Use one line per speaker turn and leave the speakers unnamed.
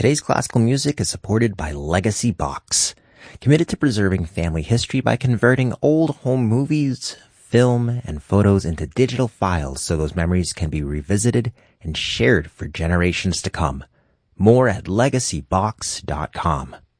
Today's classical music is supported by Legacy Box, committed to preserving family history by converting old home movies, film, and photos into digital files so those memories can be revisited and shared for generations to come. More at legacybox.com.